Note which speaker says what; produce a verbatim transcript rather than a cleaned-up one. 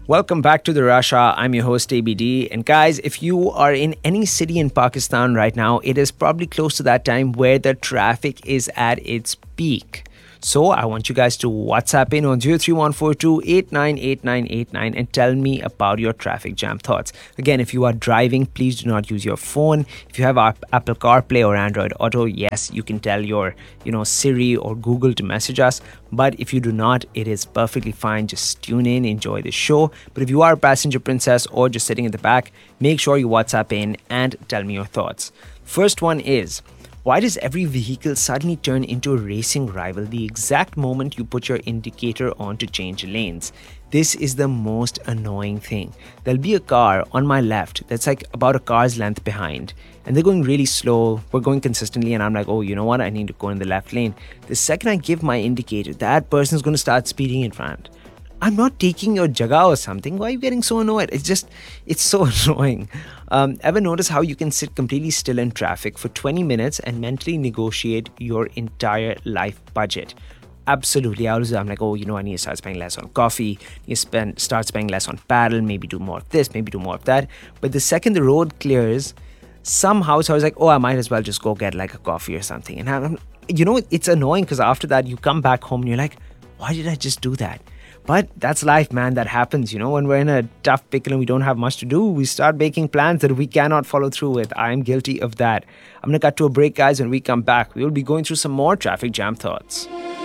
Speaker 1: Welcome back to the Rush Hour. I'm your host A B D. And guys, if you are in any city in Pakistan right now, it is probably close to that time where the traffic is at its peak. So I want you guys to WhatsApp in on zero three one four two eight nine eight nine eight nine and tell me about your traffic jam thoughts. Again, if you are driving, please do not use your phone. If you have Apple CarPlay or Android Auto, yes, you can tell your, you know, Siri or Google to message us. But if you do not, it is perfectly fine. Just tune in, enjoy the show. But if you are a passenger princess or just sitting in the back, make sure you WhatsApp in and tell me your thoughts. First one is, why does every vehicle suddenly turn into a racing rival the exact moment you put your indicator on to change lanes? This is the most annoying thing. There'll be a car on my left that's like about a car's length behind, and they're going really slow. We're going consistently, and I'm like, oh, you know what? I need to go in the left lane. The second I give my indicator, that person's going to start speeding in front. I'm not taking your jaga or something. Why are you getting so annoyed? It's just, it's so annoying. Um, ever notice how you can sit completely still in traffic for twenty minutes and mentally negotiate your entire life budget? Absolutely. I was, I'm like, oh, you know, I need to start spending less on coffee. You spend, start spending less on paddle, maybe do more of this, maybe do more of that. But the second the road clears, somehow, so I was like, oh, I might as well just go get like a coffee or something. And I'm, you know, it's annoying because after that, you come back home and you're like, why did I just do that? But that's life, man. That happens, you know, when we're in a tough pickle and we don't have much to do, we start making plans that we cannot follow through with. I am guilty of that. I'm going to cut to a break, guys. When we come back, we will be going through some more traffic jam thoughts.